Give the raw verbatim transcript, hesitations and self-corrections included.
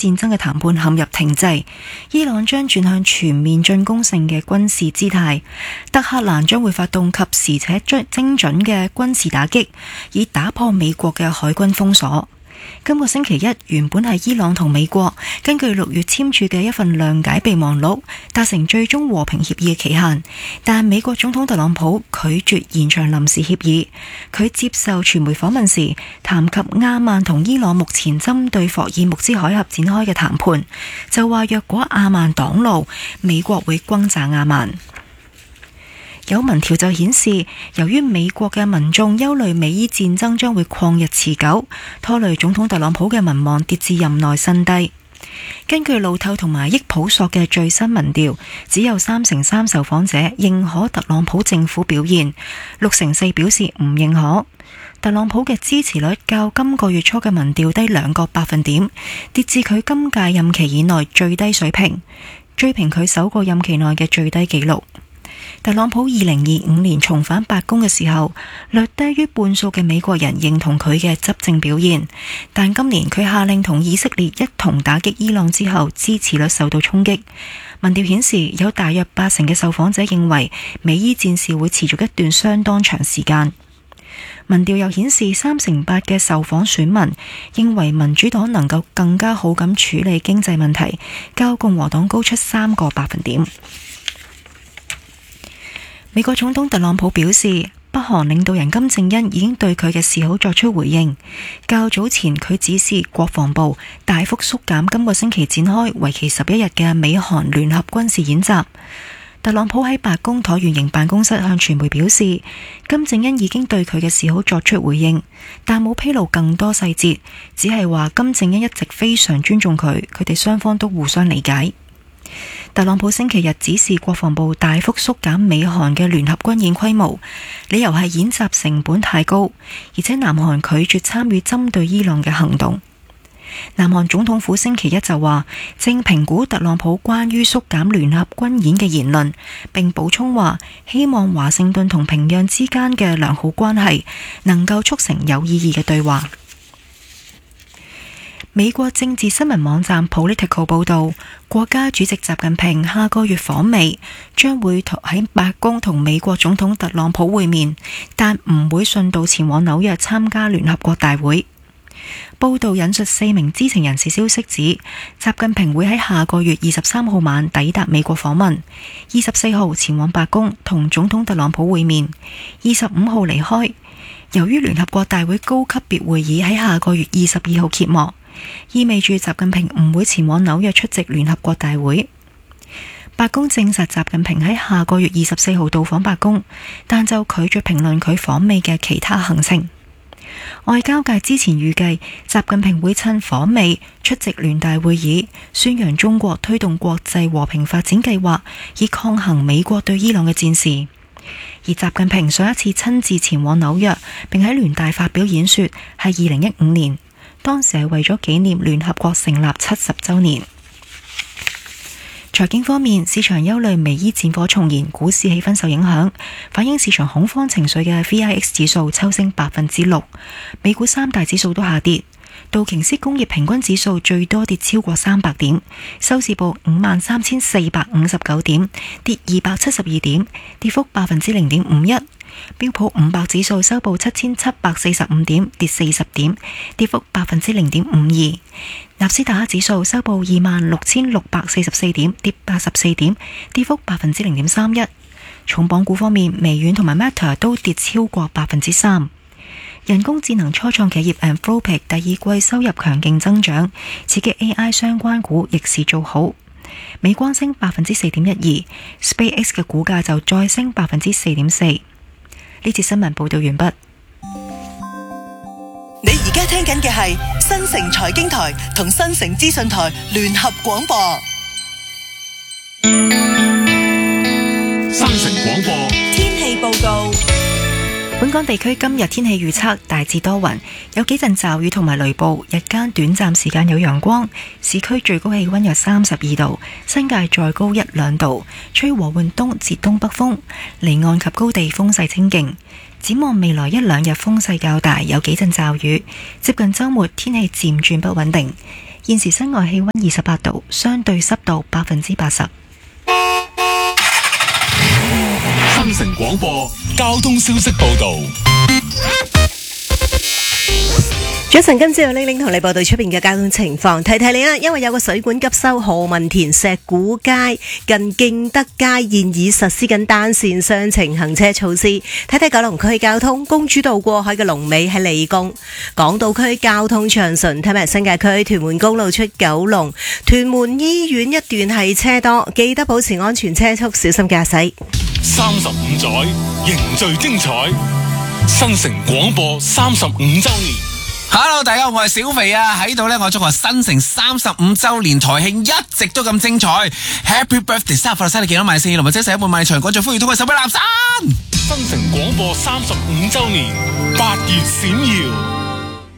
戰爭嘅談判陷入停滯，伊朗將轉向全面進攻性嘅軍事姿態，德黑蘭將會發動及時且精準嘅軍事打擊，以打破美國嘅海軍封鎖。今個星期一，原本係伊朗同美國根據六月簽署嘅一份諒解備忘錄達成最終和平協議嘅期限，但美國總統特朗普拒絕延長臨時協議。佢接受傳媒訪問時談及阿曼同伊朗目前針對霍爾木茲海峽展開嘅談判，就話若果阿曼擋路，美國會轟炸阿曼。有民調就顯示，由於美國嘅民眾憂慮美伊戰爭將會曠日持久，拖累總統特朗普嘅民望跌至任內新低。根據路透同埋益普索嘅最新民調，只有三成三受訪者認可特朗普政府表現，六成四表示唔認可。特朗普嘅支持率較今個月初嘅民調低兩個百分點，跌至佢今屆任期以內最低水平，追平佢首個任期內嘅最低紀錄。特朗普二零二五年重返白宮嘅時候，略低於半數嘅美國人認同佢嘅執政表現，但今年佢下令同以色列一同打擊伊朗之後，支持率受到衝擊。民調顯示，有大約八成嘅受訪者認為美伊戰事會持續一段相當長時間。民調又顯示，三成八嘅受訪選民認為民主黨能夠更加好咁處理經濟問題，較共和黨高出三個百分點。美國總統特朗普表示，北韓領導人金正恩已經對佢嘅示好作出回應。較早前佢指示國防部大幅縮減今個星期展開為期十一日嘅美韓聯合軍事演習。特朗普喺白宮橢圓形辦公室向傳媒表示，金正恩已經對佢嘅示好作出回應，但冇披露更多細節，只係話金正恩一直非常尊重佢，佢哋雙方都互相理解。特朗普星期日指示國防部大幅縮減美韓嘅聯合軍演規模，理由係演習成本太高，而且南韓拒絕參與針對伊朗嘅行動。南韓總統府星期一就話，正評估特朗普關於縮減聯合軍演嘅言論，並補充話，希望華盛頓同平壤之間嘅良好關係能夠促成有意義嘅對話。美國政治新聞網站 Politico 報道，國家主席習近平下個月訪美，將會喺白宮同美國總統特朗普會面，但唔會順道前往紐約參加聯合國大會。報道引述四名知情人士消息指，習近平會喺下個月二十三號晚抵達美國訪問，二十四號前往白宮同總統特朗普會面，二十五號離開。由於聯合國大會高級別會議喺下個月二十二號揭幕，意味住習近平唔會前往紐約出席聯合國大會。白宮證實習近平喺下個月二十四號到訪白宮，但就拒絕評論佢訪美嘅其他行程。外交界之前預計習近平會趁訪美出席聯大會議，宣揚中國推動國際和平發展計劃，以抗衡美國對伊朗嘅戰事。而習近平上一次親自前往紐約並喺聯大發表演說係二零一五年，當時係為咗紀念聯合國成立七十週年。財經方面，市場憂慮美伊戰火重燃，股市氣氛受影響，反映市場恐慌情緒嘅 V I X 指數抽升百分之六，美股三大指數都下跌。道瓊斯工業平均指數最多跌超過三百點，收市報五萬三千四百五十九點，跌二百七十二點，跌幅百分之零點五一。標普五百指數收報七千七百四十五點，跌四十點，跌幅百分之零點五二。納斯達克指數收報二萬六千六百四十四點，跌八十四點，跌幅百分之零點三一。重磅股方面，微軟同埋 Meta 都跌超過百分之三。人工智能初創企業 Anthropic 第二季收入強勁增長，刺激 A I 相關股逆市做好。美光升百分之四點一二 ，SpaceX 嘅股價就再升百分之四點四。呢節新聞報道完畢。 你而家聽緊嘅係新城財經台同新城資訊台聯合廣播。 新城廣播天氣報告。 本港地區今日天氣預測大致多雲，有幾陣驟雨同埋雷暴，日間短暫時間有陽光，市區最高氣溫約三十二度，新界再高一兩度，吹和緩東至東北風，離岸及高地風勢清勁。展望未來一兩日風勢較大，有幾陣驟雨，接近週末天氣漸轉不穩定。 現時室外氣溫二十八度，相對濕度百分之八十。 新城廣播交通消息報道。 早晨，今朝有玲玲同你報道出邊嘅交通情況，提提你啦，因為有個水管急修，何文田石鼓街近敬德街現已實施緊單線雙程行車措施。睇睇九龍區交通，公主道過海嘅龍尾喺利工，港島區交通暢順。睇埋新界區屯門公路出九龍，屯門醫院一段係車多，記得保持安全車速，小心駕駛。 三十五載凝聚精彩，新城廣播三十五週年。 Hello， 大家好，我係小肥啊，喺度呢，我祝賀新城三十五周年台慶一直都咁精彩 ，Happy Birthday， 生日快樂，生日健康萬歲，龍文姐成日滿萬里長廣，最歡迎通過手俾立山。 新城廣播三十五週年，八月閃耀。